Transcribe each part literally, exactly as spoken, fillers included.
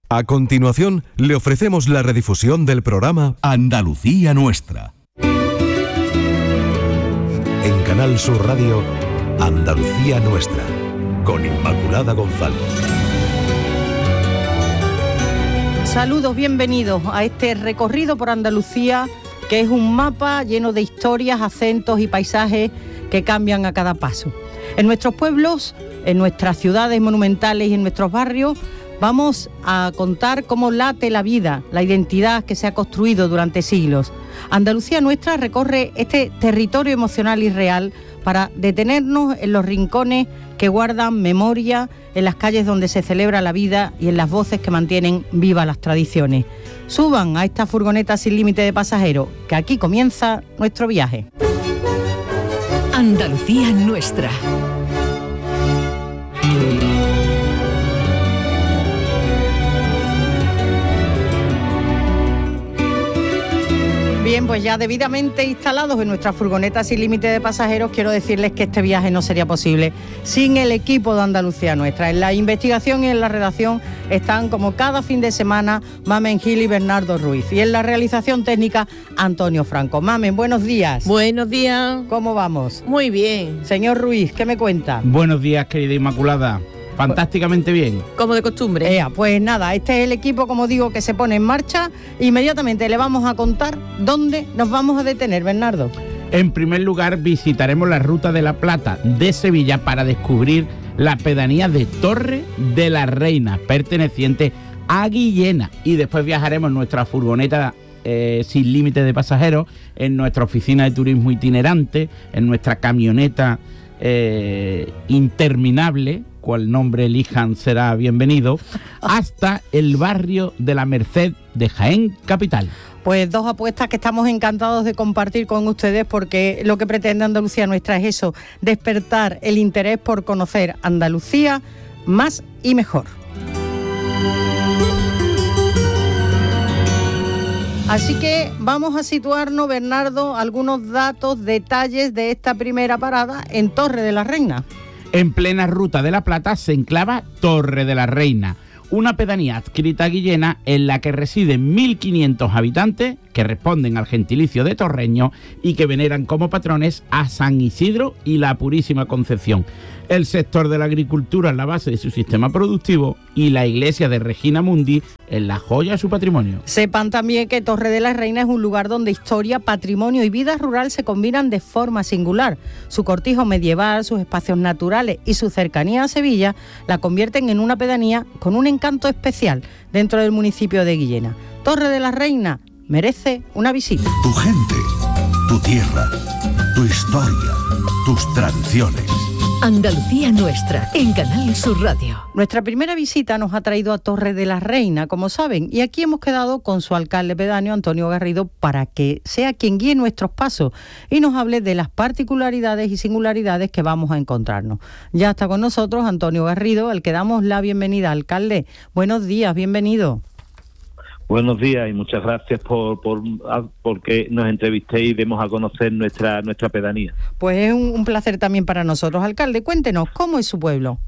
A continuación, le ofrecemos la redifusión del programa Andalucía Nuestra. En Canal Sur Radio, Andalucía Nuestra, con Inmaculada González. Saludos, bienvenidos a este recorrido por Andalucía, que es un mapa lleno de historias, acentos y paisajes que cambian a cada paso. En nuestros pueblos, en nuestras ciudades monumentales y en nuestros barrios, vamos a contar cómo late la vida, la identidad que se ha construido durante siglos. Andalucía Nuestra recorre este territorio emocional y real para detenernos en los rincones que guardan memoria, en las calles donde se celebra la vida y en las voces que mantienen vivas las tradiciones. Suban a esta furgoneta sin límite de pasajeros, que aquí comienza nuestro viaje. Andalucía Nuestra. Bien, pues ya debidamente instalados en nuestra furgoneta sin límite de pasajeros, quiero decirles que este viaje no sería posible sin el equipo de Andalucía Nuestra. En la investigación y en la redacción están, como cada fin de semana, Mamen Gil y Bernardo Ruiz. Y en la realización técnica, Antonio Franco. Mamen, buenos días. Buenos días. ¿Cómo vamos? Muy bien. Señor Ruiz, ¿qué me cuenta? Buenos días, querida Inmaculada. Fantásticamente bien. Como de costumbre. Ea, pues nada, este es el equipo, como digo, que se pone en marcha. Inmediatamente le vamos a contar dónde nos vamos a detener, Bernardo. En primer lugar, visitaremos la Ruta de la Plata de Sevilla para descubrir la pedanía de Torre de la Reina, perteneciente a Guillena. Y después viajaremos en nuestra furgoneta eh, sin límite de pasajeros, en nuestra oficina de turismo itinerante, en nuestra camioneta eh, interminable, cual nombre elijan será bienvenido, hasta el barrio de la Merced de Jaén capital. Pues dos apuestas que estamos encantados de compartir con ustedes, porque lo que pretende Andalucía Nuestra es eso, despertar el interés por conocer Andalucía más y mejor. Así que vamos a situarnos, Bernardo, algunos datos, detalles de esta primera parada en Torre de la Reina. En plena Ruta de la Plata se enclava Torre de la Reina, una pedanía adscrita a Guillena en la que residen mil quinientos habitantes que responden al gentilicio de torreño y que veneran como patrones a San Isidro y la Purísima Concepción. El sector de la agricultura es la base de su sistema productivo y la iglesia de Regina Mundi es la joya de su patrimonio. Sepan también que Torre de la Reina es un lugar donde historia, patrimonio y vida rural se combinan de forma singular. Su cortijo medieval, sus espacios naturales y su cercanía a Sevilla la convierten en una pedanía con un encanto especial dentro del municipio de Guillena. Torre de la Reina merece una visita. Tu gente, tu tierra, tu historia, tus tradiciones. Andalucía Nuestra, en Canal Sur Radio. Nuestra primera visita nos ha traído a Torre de la Reina, como saben, y aquí hemos quedado con su alcalde pedáneo, Antonio Garrido, para que sea quien guíe nuestros pasos y nos hable de las particularidades y singularidades que vamos a encontrarnos. Ya está con nosotros Antonio Garrido, al que damos la bienvenida. Alcalde, buenos días, bienvenido. Buenos días y muchas gracias por, por porque nos entrevistéis y demos a conocer nuestra nuestra pedanía. Pues es un, un placer también para nosotros. Alcalde, cuéntenos, ¿cómo es su pueblo?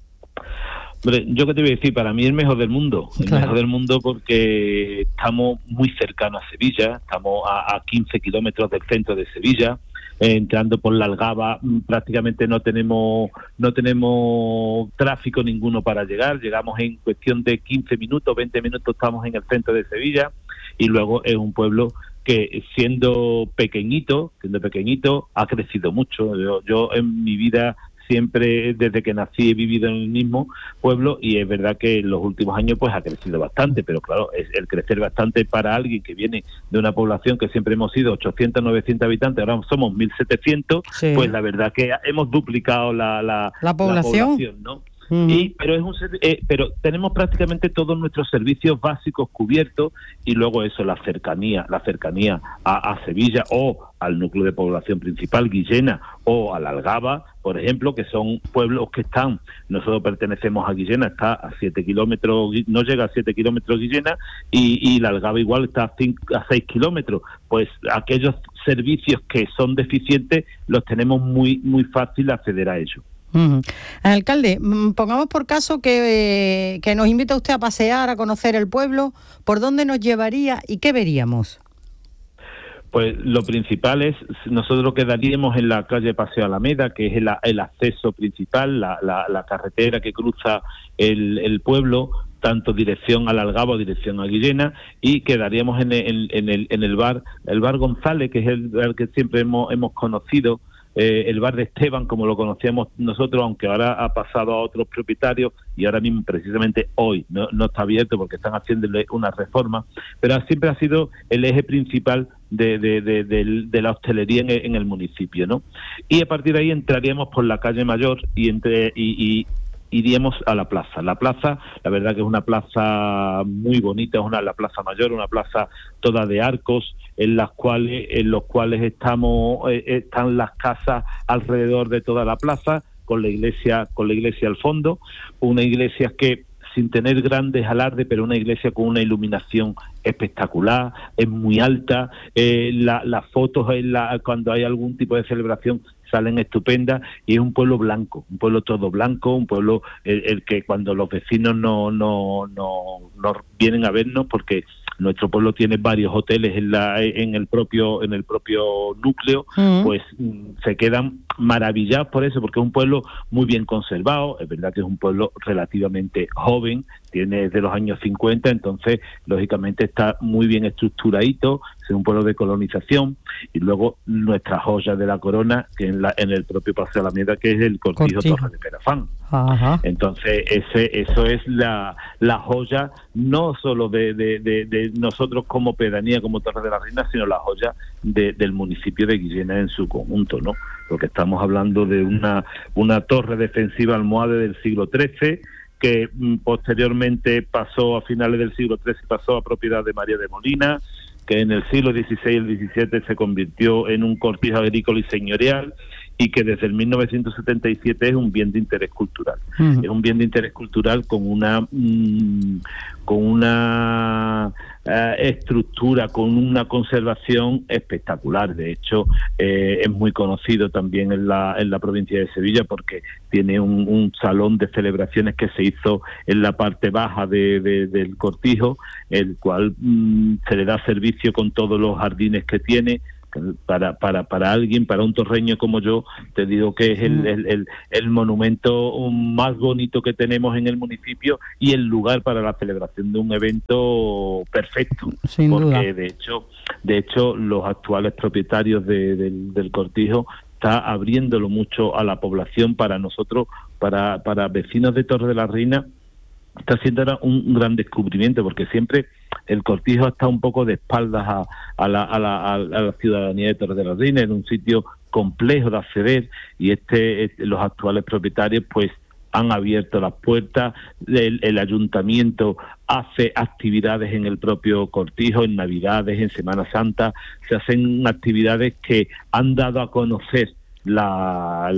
Hombre, yo qué te voy a decir, para mí es el mejor del mundo, el claro. mejor del mundo porque estamos muy cercanos a Sevilla, estamos a, a quince kilómetros del centro de Sevilla. Eh, entrando por la Algaba prácticamente no tenemos no tenemos tráfico ninguno para llegar, llegamos en cuestión de quince minutos, veinte minutos estamos en el centro de Sevilla, y luego es un pueblo que siendo pequeñito, siendo pequeñito ha crecido mucho. Yo, yo en mi vida siempre, desde que nací, he vivido en el mismo pueblo, y es verdad que en los últimos años pues ha crecido bastante, pero claro, es el crecer bastante para alguien que viene de una población que siempre hemos sido ochocientos, novecientos habitantes, ahora somos mil setecientos, sí. Pues la verdad que hemos duplicado la, la, la población, la población, ¿no? Uh-huh. Y pero es un eh, pero tenemos prácticamente todos nuestros servicios básicos cubiertos, y luego eso, la cercanía, la cercanía a, a Sevilla o al núcleo de población principal, Guillena, o a la Algaba, por ejemplo, que son pueblos que están, nosotros pertenecemos a Guillena, está a siete kilómetros, no llega a siete kilómetros Guillena, y, y la Algaba igual está a, cinco, a seis kilómetros, pues aquellos servicios que son deficientes los tenemos muy muy fácil acceder a ellos. Uh-huh. Alcalde, pongamos por caso que, eh, que nos invita usted a pasear, a conocer el pueblo. ¿Por dónde nos llevaría y qué veríamos? Pues lo principal es, nosotros quedaríamos en la calle Paseo Alameda, que es el, el acceso principal, la, la, la carretera que cruza el, el pueblo, tanto dirección al Algaba, dirección a Guillena, y quedaríamos en el, en el, en el bar, el bar González, que es el bar que siempre hemos, hemos conocido, eh, el bar de Esteban, como lo conocíamos nosotros, aunque ahora ha pasado a otros propietarios y ahora mismo, precisamente hoy, no, no está abierto porque están haciéndole una reforma, pero siempre ha sido el eje principal de, de, de, de, de la hostelería en, en el municipio, ¿no? Y a partir de ahí entraríamos por la calle Mayor y entre y, y iríamos a la plaza. La plaza, la verdad que es una plaza muy bonita, es una la Plaza Mayor, una plaza toda de arcos, en las cuales en los cuales estamos eh, están las casas alrededor de toda la plaza, con la iglesia con la iglesia al fondo, una iglesia que sin tener grandes alardes, pero una iglesia con una iluminación espectacular, es muy alta, eh, la, las fotos en la, cuando hay algún tipo de celebración salen estupendas, y es un pueblo blanco, un pueblo todo blanco, un pueblo el, el que cuando los vecinos no, no, no, no vienen a vernos, porque nuestro pueblo tiene varios hoteles en la en el propio en el propio núcleo, uh-huh. pues se quedan maravillados por eso, porque es un pueblo muy bien conservado. Es verdad que es un pueblo relativamente joven, tiene desde los años cincuenta, entonces lógicamente está muy bien estructuradito, es un pueblo de colonización. Y luego nuestra joya de la corona, que en, la, en el propio Paseo Alameda, que es el Cortijo, Cortijo. Torre de Perafán. Ajá. Entonces ese eso es la, la joya, no solo de, de, de, de nosotros como pedanía, como Torre de la Reina, sino la joya de, del municipio de Guillena en su conjunto, ¿no? Porque estamos hablando de una, una torre defensiva almohade del siglo trece, que mm, posteriormente pasó, a finales del siglo trece, pasó a propiedad de María de Molina, que en el siglo dieciséis y el diecisiete se convirtió en un cortijo agrícola y señorial, y que desde el mil novecientos setenta y siete es un bien de interés cultural. Uh-huh. Es un bien de interés cultural con una mmm, con una uh, estructura, con una conservación espectacular. De hecho, eh, es muy conocido también en la en la provincia de Sevilla, porque tiene un, un salón de celebraciones que se hizo en la parte baja de, de, del cortijo, el cual mmm, se le da servicio con todos los jardines que tiene. Para para para alguien, para un torreño como yo, te digo que es el, el, el, el monumento más bonito que tenemos en el municipio, y el lugar para la celebración de un evento perfecto. Sin porque duda. de hecho de hecho los actuales propietarios de, del, del cortijo está abriéndolo mucho a la población. Para nosotros, para para vecinos de Torre de la Reina, está siendo ahora un gran descubrimiento, porque siempre el cortijo está un poco de espaldas a, a, la, a, la, a la ciudadanía de Torre de la Reina, en un sitio complejo de acceder, y este, este los actuales propietarios pues han abierto las puertas. El, el ayuntamiento hace actividades en el propio cortijo, en Navidades, en Semana Santa, se hacen actividades que han dado a conocer La,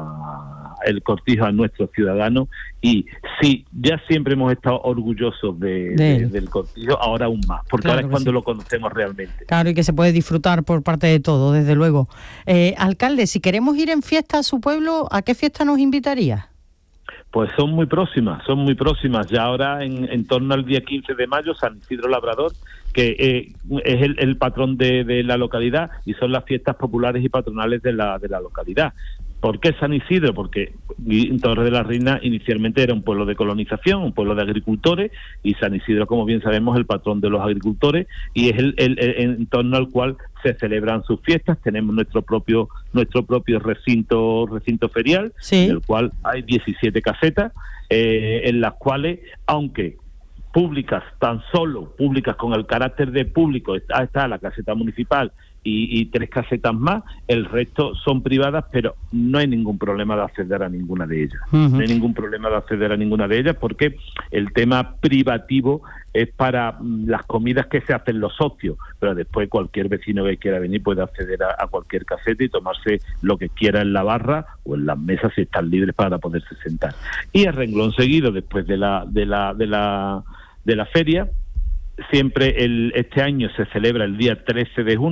la, el cortijo a nuestros ciudadanos. Y sí, ya siempre hemos estado orgullosos de, de, del cortijo, ahora aún más, porque claro, ahora es cuando sí. lo conocemos realmente. Claro, y que se puede disfrutar por parte de todo, desde luego. Eh, alcalde, si queremos ir en fiesta a su pueblo, ¿a qué fiesta nos invitaría? Pues son muy próximas, son muy próximas. Ya ahora, en, en torno al día quince de mayo, San Isidro Labrador, que eh, es el, el patrón de, de la localidad, y son las fiestas populares y patronales de la, de la localidad. ¿Por qué San Isidro? Porque Torre de la Reina inicialmente era un pueblo de colonización, un pueblo de agricultores, y San Isidro, como bien sabemos, es el patrón de los agricultores, y es el, el, el en torno al cual se celebran sus fiestas. Tenemos nuestro propio nuestro propio recinto recinto ferial, sí. en el cual hay diecisiete casetas, eh, en las cuales, aunque públicas, tan solo públicas con el carácter de público, está, está la caseta municipal y, y tres casetas más, el resto son privadas, pero no hay ningún problema de acceder a ninguna de ellas. Uh-huh. No hay ningún problema de acceder a ninguna de ellas, porque el tema privativo es para las comidas que se hacen los socios, pero después cualquier vecino que quiera venir puede acceder a, a cualquier caseta y tomarse lo que quiera en la barra o en las mesas, si están libres para poderse sentar. Y a renglón seguido, después de la de la de la de la feria, siempre el este año se celebra el día trece de junio,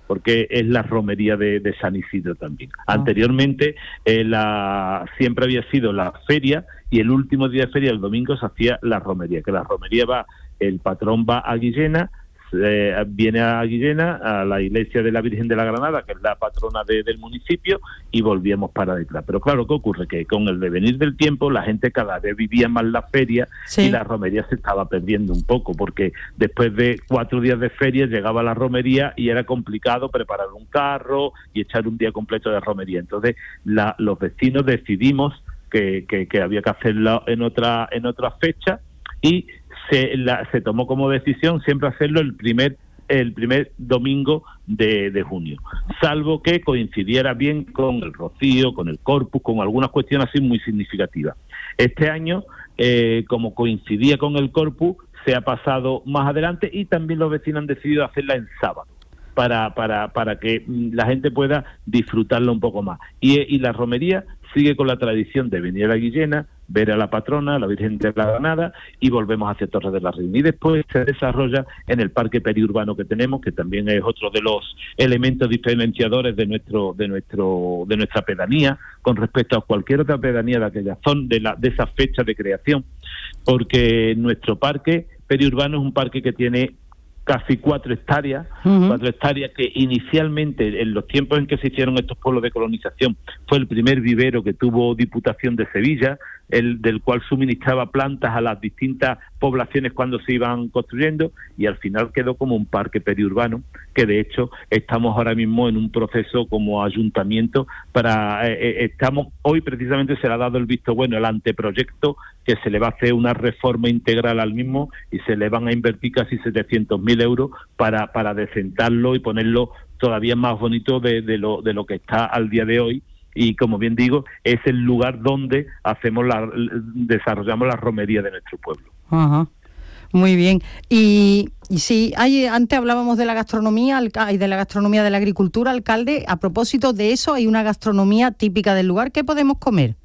porque es la romería de, de San Isidro también. Ah. Anteriormente eh, la, siempre había sido la feria, y el último día de feria, el domingo, se hacía la romería, que la romería va, el patrón va a Guillena, eh, viene a Guillena, a la iglesia de la Virgen de la Granada, que es la patrona de, del municipio, y volvíamos para detrás. Pero claro, ¿qué ocurre? Que con el devenir del tiempo, la gente cada vez vivía más la feria, sí, y la romería se estaba perdiendo un poco, porque después de cuatro días de feria llegaba la romería y era complicado preparar un carro y echar un día completo de romería. Entonces, la, los vecinos decidimos que, que, que había que hacerlo en otra, en otra fecha, y se, la, se tomó como decisión siempre hacerlo el primer el primer domingo de, de junio, salvo que coincidiera bien con el Rocío, con el Corpus, con algunas cuestiones así muy significativas. Este año, eh, como coincidía con el Corpus, se ha pasado más adelante, y también los vecinos han decidido hacerla en sábado, para para para que la gente pueda disfrutarla un poco más. Y, y la romería sigue con la tradición de venir a Guillena, ver a la patrona, la Virgen de la Granada, y volvemos hacia Torre de la Reina. Y después se desarrolla en el parque periurbano que tenemos, que también es otro de los elementos diferenciadores de nuestro de nuestro de nuestra pedanía con respecto a cualquier otra pedanía de aquella zona, de la de esa fecha de creación, porque nuestro parque periurbano es un parque que tiene casi cuatro hectáreas, uh-huh. cuatro hectáreas que inicialmente, en los tiempos en que se hicieron estos pueblos de colonización, fue el primer vivero que tuvo Diputación de Sevilla, el del cual suministraba plantas a las distintas poblaciones cuando se iban construyendo, y al final quedó como un parque periurbano, que de hecho estamos ahora mismo en un proceso como ayuntamiento para, eh, estamos, hoy precisamente se le ha dado el visto bueno, el anteproyecto, que se le va a hacer una reforma integral al mismo, y se le van a invertir casi setecientos mil euros para, para decentarlo y ponerlo todavía más bonito de, de lo de lo que está al día de hoy. Y como bien digo, es el lugar donde hacemos la, desarrollamos la romería de nuestro pueblo. Ajá. Muy bien. Y, y sí, hay, antes hablábamos de la gastronomía y de la gastronomía de la agricultura, alcalde. A propósito de eso, hay una gastronomía típica del lugar. ¿Qué podemos comer?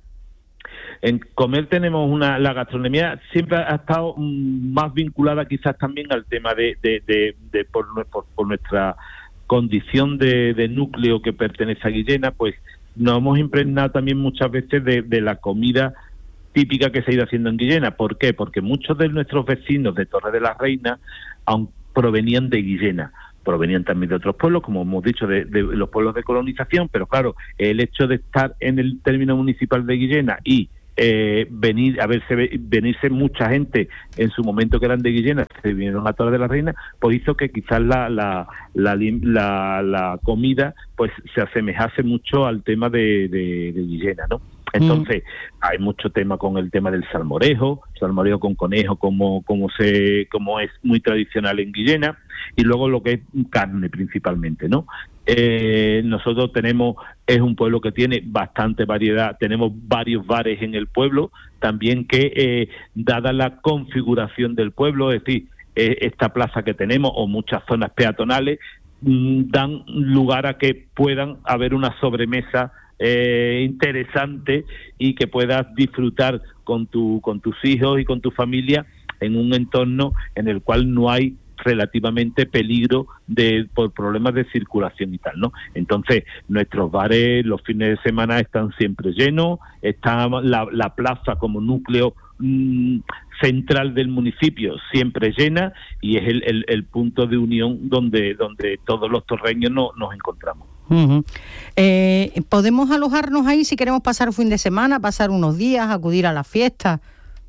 En comer tenemos una, la gastronomía siempre ha estado más vinculada quizás también al tema de, de, de, de por, por, por nuestra condición de, de núcleo que pertenece a Guillena, pues nos hemos impregnado también muchas veces de, de la comida típica que se ha ido haciendo en Guillena. ¿Por qué? Porque muchos de nuestros vecinos de Torre de la Reina aun provenían de Guillena, provenían también de otros pueblos, como hemos dicho, de, de los pueblos de colonización, pero claro, el hecho de estar en el término municipal de Guillena y Eh, venir a verse venirse mucha gente en su momento que eran de Guillena, se vinieron a Torre de la Reina, pues hizo que quizás la la la, la, la comida pues se asemejase mucho al tema de, de, de Guillena, ¿no? Entonces mm. hay mucho tema con el tema del salmorejo, salmorejo con conejo, como como se como es muy tradicional en Guillena, y luego lo que es carne principalmente, ¿no? Eh, nosotros tenemos, es un pueblo que tiene bastante variedad, tenemos varios bares en el pueblo, también que, eh, dada la configuración del pueblo, es decir, eh, esta plaza que tenemos o muchas zonas peatonales, mmm, dan lugar a que puedan haber una sobremesa eh, interesante y que puedas disfrutar con tu con tus hijos y con tu familia en un entorno en el cual no hay relativamente peligro de por problemas de circulación y tal, ¿no? Entonces, nuestros bares los fines de semana están siempre llenos, está la, la plaza como núcleo mmm, central del municipio siempre llena, y es el, el, el punto de unión donde donde todos los torreños no, nos encontramos. Uh-huh. Eh, ¿Podemos alojarnos ahí si queremos pasar un fin de semana, pasar unos días, acudir a la fiesta?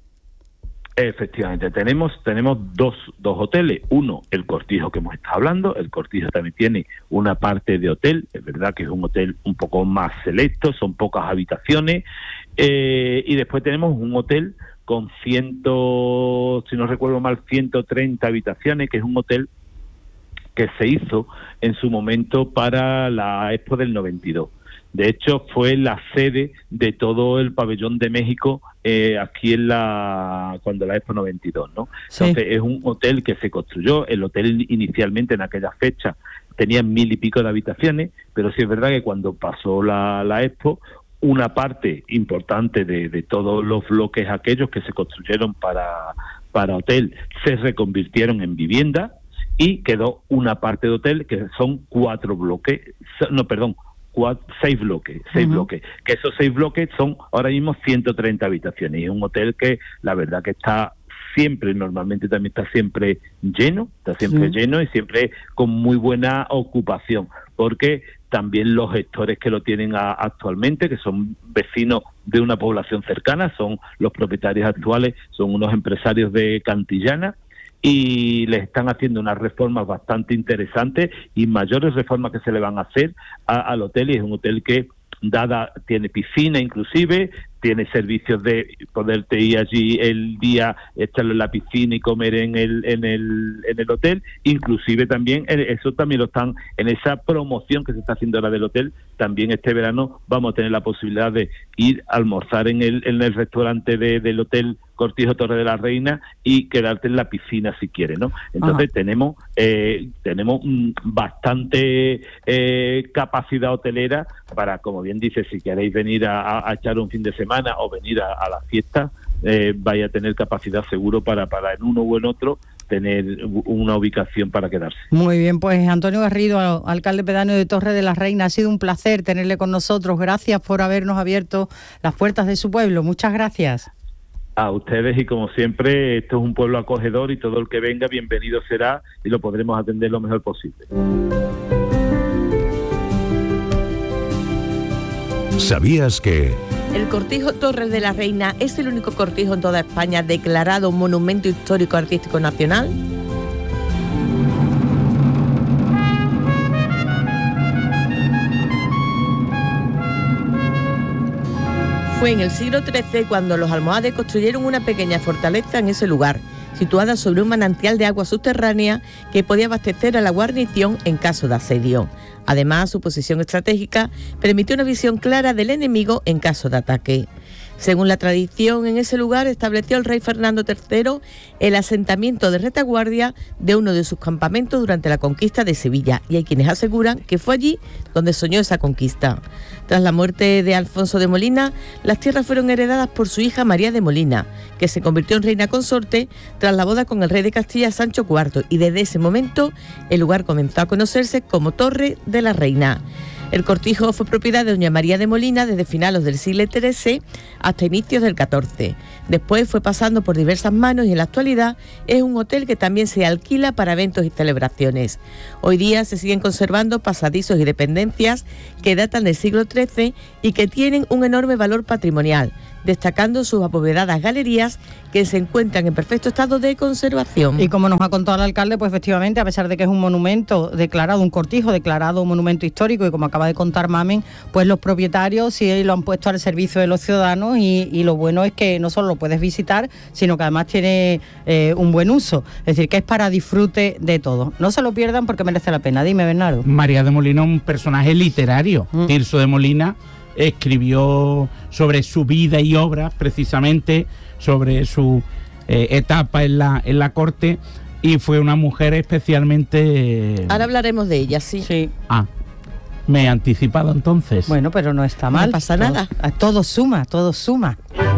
Efectivamente, tenemos tenemos dos dos hoteles. Uno, el Cortijo que hemos estado hablando. El Cortijo también tiene una parte de hotel. Es verdad que es un hotel un poco más selecto, son pocas habitaciones. Eh, y después tenemos un hotel con ciento, si no recuerdo mal, ciento treinta habitaciones, que es un hotel que se hizo en su momento para la Expo del noventa y dos. De hecho, fue la sede de todo el pabellón de México eh, aquí en la cuando la Expo noventa y dos, ¿no? Sí. Entonces, es un hotel que se construyó. El hotel inicialmente en aquella fecha tenía mil y pico de habitaciones, pero sí es verdad que cuando pasó la, la Expo, una parte importante de, de todos los bloques aquellos que se construyeron para, para hotel se reconvirtieron en vivienda. y quedó una parte de hotel que son cuatro bloques, no, perdón, cuatro, seis bloques, seis uh-huh. bloques, que esos seis bloques son ahora mismo ciento treinta habitaciones, y es un hotel que la verdad que está siempre, normalmente también está siempre lleno, está siempre sí. lleno y siempre con muy buena ocupación, porque también los gestores que lo tienen a, actualmente, que son vecinos de una población cercana, son los propietarios actuales, son unos empresarios de Cantillana, y les están haciendo unas reformas bastante interesantes y mayores reformas que se le van a hacer a, al hotel, y es un hotel que dada tiene piscina inclusive, tiene servicios de poderte ir allí el día, estar en la piscina y comer en el en el en el hotel, inclusive también eso también lo están en esa promoción que se está haciendo ahora del hotel. También este verano vamos a tener la posibilidad de ir a almorzar en el en el restaurante de, del hotel Cortijo Torre de la Reina y quedarte en la piscina si quieres, ¿no? Entonces Ajá. tenemos eh, tenemos mm, bastante eh, capacidad hotelera para, como bien dice, si queréis venir a, a, a echar un fin de semana o venir a, a la fiesta, eh, vaya a tener capacidad seguro para, para en uno o en otro tener una ubicación para quedarse. Muy bien, pues Antonio Garrido, alcalde pedáneo de Torre de la Reina, ha sido un placer tenerle con nosotros. Gracias por habernos abierto las puertas de su pueblo. Muchas gracias. A ustedes, y como siempre, esto es un pueblo acogedor y todo el que venga bienvenido será y lo podremos atender lo mejor posible. ¿Sabías que...? El Cortijo Torres de la Reina es el único cortijo en toda España declarado Monumento Histórico Artístico Nacional? Fue en el siglo trece cuando los almohades construyeron una pequeña fortaleza en ese lugar, situada sobre un manantial de agua subterránea que podía abastecer a la guarnición en caso de asedio. Además, su posición estratégica permitió una visión clara del enemigo en caso de ataque. Según la tradición, en ese lugar estableció el rey Fernando tercero el asentamiento de retaguardia de uno de sus campamentos durante la conquista de Sevilla, y hay quienes aseguran que fue allí donde soñó esa conquista. Tras la muerte de Alfonso de Molina, las tierras fueron heredadas por su hija María de Molina, que se convirtió en reina consorte tras la boda con el rey de Castilla Sancho cuarto, y desde ese momento el lugar comenzó a conocerse como Torre de la Reina. El cortijo fue propiedad de doña María de Molina desde finales del siglo trece hasta inicios del catorce. Después fue pasando por diversas manos y en la actualidad es un hotel que también se alquila para eventos y celebraciones. Hoy día se siguen conservando pasadizos y dependencias que datan del siglo trece y que tienen un enorme valor patrimonial, destacando sus abovedadas galerías que se encuentran en perfecto estado de conservación. Y como nos ha contado el alcalde, pues efectivamente, a pesar de que es un monumento declarado, un cortijo declarado un monumento histórico, y como acaba de contar Mamen, pues los propietarios sí lo han puesto al servicio de los ciudadanos, y, y lo bueno es que no solo lo puedes visitar, sino que además tiene eh, un buen uso, es decir, que es para disfrute de todo. No se lo pierdan porque merece la pena. Dime, Bernardo. María de Molina, un personaje literario. Mm. Tirso de Molina escribió sobre su vida y obra, precisamente sobre su eh, etapa en la en la corte, y fue una mujer especialmente... Ahora hablaremos de ella, sí. Sí. Ah, me he anticipado entonces. Bueno, pero no está mal. No pasa todo, nada. Todo suma, todo suma.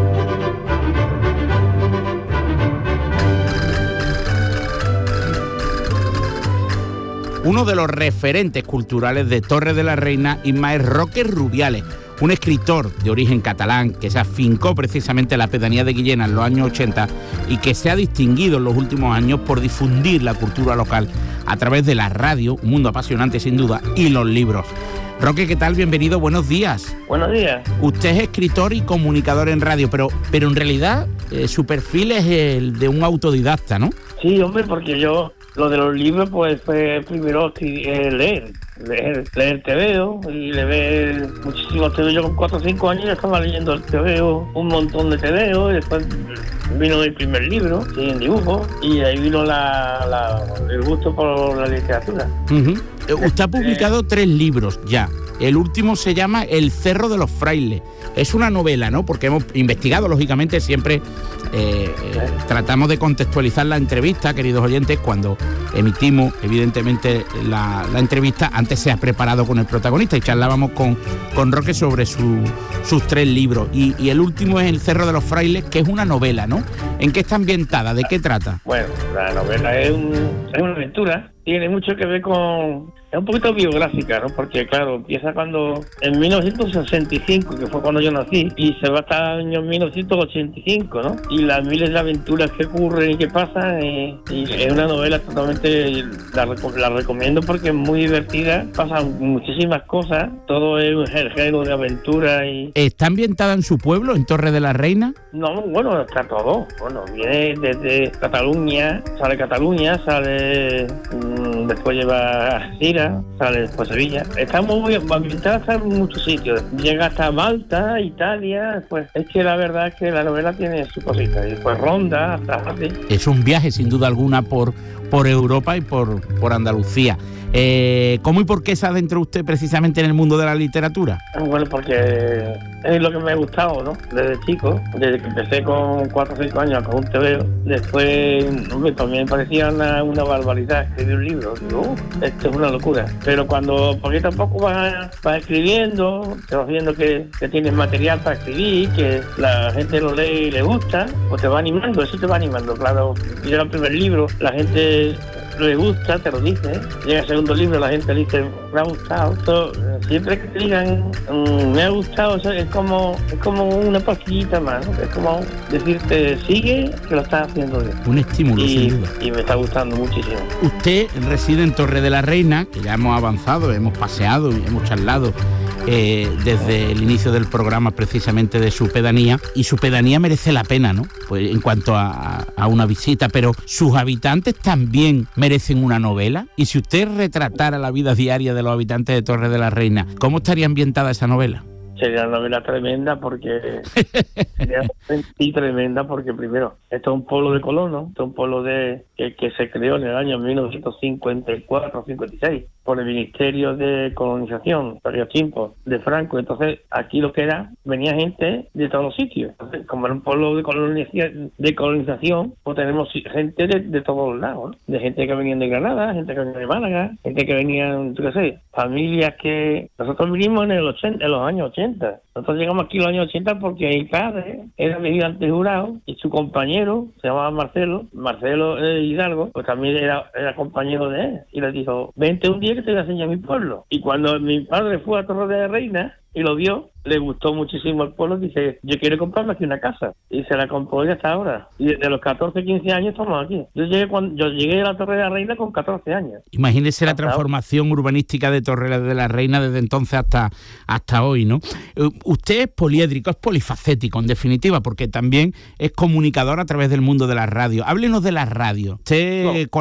Uno de los referentes culturales de Torre de la Reina, Ismael Roque Rubiales, un escritor de origen catalán que se afincó precisamente en la pedanía de Guillena en los años ochenta y que se ha distinguido en los últimos años por difundir la cultura local a través de la radio, un mundo apasionante sin duda, y los libros. Roque, ¿qué tal? Bienvenido, buenos días. Buenos días. Usted es escritor y comunicador en radio, pero, pero en realidad eh, su perfil es el de un autodidacta, ¿no? Sí, hombre, porque yo, lo de los libros, pues fue primero eh, leer. Leer, leer T V O, y le ve muchísimos T V O. Yo con cuatro o cinco años ya estaba leyendo el T V O, un montón de T V O, y después vino mi primer libro, sí, en dibujo, y ahí vino la, la, el gusto por la literatura. Uh-huh. Usted ha publicado eh, tres libros ya. El último se llama El Cerro de los Frailes. Es una novela, ¿no? Porque hemos investigado, lógicamente, siempre eh, eh, tratamos de contextualizar la entrevista, queridos oyentes, cuando emitimos, evidentemente, la, la entrevista. Antes se ha preparado con el protagonista y charlábamos con, con Roque sobre su, sus tres libros. Y, y el último es El Cerro de los Frailes, que es una novela, ¿no? ¿En qué está ambientada? ¿De qué trata? Bueno, la novela es, un, es una aventura tiene mucho que ver con... Es un poquito biográfica, ¿no? Porque, claro, empieza cuando... En mil novecientos sesenta y cinco, que fue cuando yo nací, y se va hasta el año mil novecientos ochenta y cinco, ¿no? Y las miles de aventuras que ocurren y que pasan, y, y es una novela totalmente... La, la recomiendo porque es muy divertida, pasan muchísimas cosas, todo es un género de aventura y... ¿Está ambientada en su pueblo, en Torre de la Reina? No, bueno, está todo. Bueno, viene desde Cataluña, sale Cataluña, sale... Mmm, después lleva Sira, sale después Sevilla. Está muy ambientada, está en muchos sitios. Llega hasta Malta, Italia, pues es que la verdad es que la novela tiene su cosita. Y después Ronda, hasta así. Es un viaje sin duda alguna por, por Europa y por, por Andalucía. Eh, ¿Cómo y por qué se adentró usted precisamente en el mundo de la literatura? Bueno, porque es lo que me ha gustado, ¿no? Desde chico, desde que empecé con cuatro o cinco años con un tebeo. Después, hombre, también me parecía una, una barbaridad escribir un libro. Digo, uh, esto es una locura. Pero cuando poquito a poco vas, vas escribiendo, te vas viendo que, que tienes material para escribir, que la gente lo lee y le gusta, pues te va animando, eso te va animando. Claro, llega el primer libro, la gente... le gusta, te lo dice, llega el segundo libro, la gente dice, me ha gustado. So, siempre que te digan, mmm, me ha gustado, eso es como es como una pastillita más, ¿no? Es como decirte, sigue, que lo estás haciendo bien. Un estímulo, y, sin duda. Y me está gustando muchísimo. Usted reside en Torre de la Reina, que ya hemos avanzado, hemos paseado, hemos charlado eh, desde el inicio del programa precisamente de su pedanía, y su pedanía merece la pena, ¿no? Pues en cuanto a, a una visita, pero sus habitantes también merecen una novela. Y si usted retratara la vida diaria de los habitantes de Torre de la Reina, ¿cómo estaría ambientada esa novela? Sería una novela tremenda porque sería sí, tremenda porque primero, esto es un pueblo de colonos, esto es un pueblo de que, que se creó en el año mil novecientos cincuenta y cuatro cincuenta y seis por el Ministerio de Colonización, varios tiempos, de Franco. Entonces, aquí lo que era, venía gente de todos los sitios. Entonces, como era un pueblo de colonización, de colonización pues tenemos gente de, de todos los lados, ¿no? De gente que venían de Granada, gente que venía de Málaga, gente que venían, yo qué sé, familias que... Nosotros vinimos en, el ochenta, en los años ochenta. Nosotros llegamos aquí en los años ochenta porque mi padre era vigilante jurado y su compañero, se llamaba Marcelo, Marcelo eh, Hidalgo, pues también era, era compañero de él. Y le dijo, vente un día que te voy a enseñar mi pueblo. Y cuando mi padre fue a Torre de la Reina y lo vio, le gustó muchísimo el pueblo, dice, yo quiero comprarme aquí una casa. Y se la compró ya hasta ahora. Y desde los catorce, quince años estamos aquí. Yo llegué cuando yo llegué a la Torre de la Reina con catorce años. Imagínese la transformación urbanística de Torre de la Reina desde entonces hasta, hasta hoy, ¿no? Usted es poliédrico, es polifacético, en definitiva, porque también es comunicador a través del mundo de la radio. Háblenos de la radio. Usted... No.